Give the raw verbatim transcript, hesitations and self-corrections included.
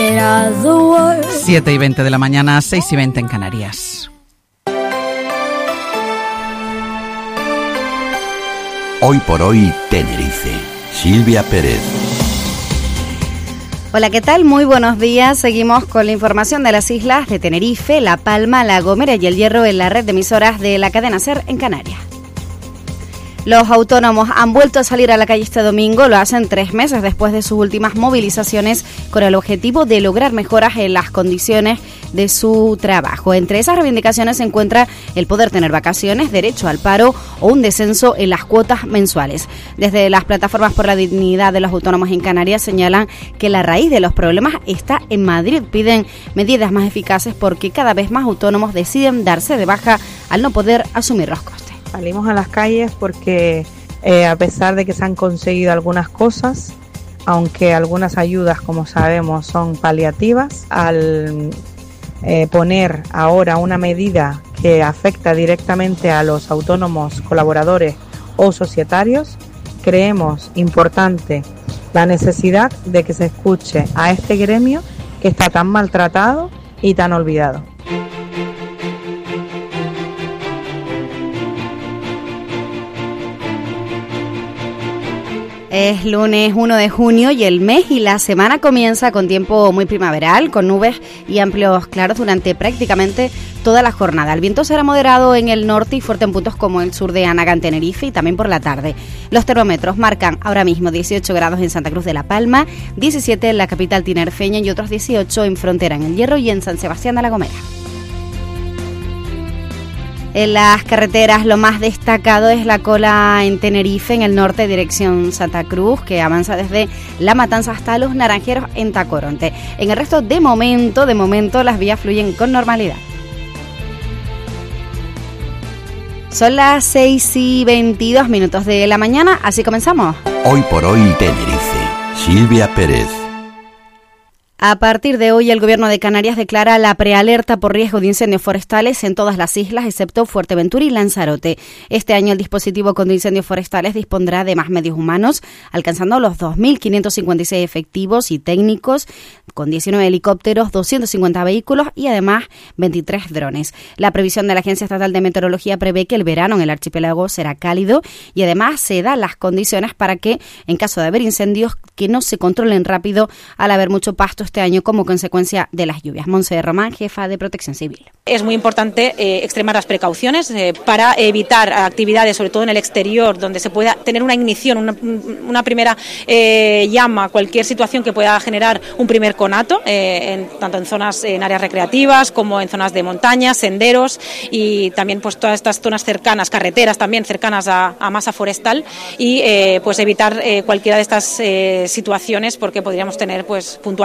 state of the world. siete y veinte de la mañana, seis y veinte en Canarias. Hoy por hoy, Tenerife. Silvia Pérez. Hola, ¿qué tal? Muy buenos días. Seguimos con la información de las islas de Tenerife, La Palma, La Gomera y El Hierro en la red de emisoras de la cadena SER en Canarias. Los autónomos han vuelto a salir a la calle este domingo, lo hacen tres meses después de sus últimas movilizaciones con el objetivo de lograr mejoras en las condiciones de su trabajo. Entre esas reivindicaciones se encuentra el poder tener vacaciones, derecho al paro o un descenso en las cuotas mensuales. Desde las plataformas por la dignidad de los autónomos en Canarias señalan que la raíz de los problemas está en Madrid. Piden medidas más eficaces porque cada vez más autónomos deciden darse de baja al no poder asumir los costes. Salimos a las calles porque eh, a pesar de que se han conseguido algunas cosas, aunque algunas ayudas, como sabemos, son paliativas, al eh, poner ahora una medida que afecta directamente a los autónomos colaboradores o societarios, creemos importante la necesidad de que se escuche a este gremio que está tan maltratado y tan olvidado. Es lunes uno de junio y el mes y la semana comienza con tiempo muy primaveral, con nubes y amplios claros durante prácticamente toda la jornada. El viento será moderado en el norte y fuerte en puntos como el sur de Anaga, en Tenerife, y también por la tarde. Los termómetros marcan ahora mismo dieciocho grados en Santa Cruz de la Palma, diecisiete en la capital tinerfeña y otros dieciocho en Frontera, en El Hierro y en San Sebastián de la Gomera. En las carreteras lo más destacado es la cola en Tenerife, en el norte, dirección Santa Cruz, que avanza desde La Matanza hasta Los Naranjeros en Tacoronte. En el resto, de momento, de momento, las vías fluyen con normalidad. Son las seis y veintidós minutos de la mañana, así comenzamos. Hoy por hoy, Tenerife. Silvia Pérez. A partir de hoy, el Gobierno de Canarias declara la prealerta por riesgo de incendios forestales en todas las islas, excepto Fuerteventura y Lanzarote. Este año, el dispositivo contra incendios forestales dispondrá de más medios humanos, alcanzando los dos mil quinientos cincuenta y seis efectivos y técnicos, con diecinueve helicópteros, doscientos cincuenta vehículos y además veintitrés drones. La previsión de la Agencia Estatal de Meteorología prevé que el verano en el archipiélago será cálido y además se dan las condiciones para que, en caso de haber incendios, que no se controlen rápido al haber mucho pasto este año como consecuencia de las lluvias. Monse Román, jefa de Protección Civil. Es muy importante eh, extremar las precauciones eh, para evitar actividades, sobre todo en el exterior, donde se pueda tener una ignición, una, una primera eh, llama, cualquier situación que pueda generar un primer conato, eh, en, tanto en zonas, en áreas recreativas como en zonas de montaña, senderos y también pues todas estas zonas cercanas, carreteras también cercanas a, a masa forestal y eh, pues evitar eh, cualquiera de estas eh, situaciones porque podríamos tener pues puntualmente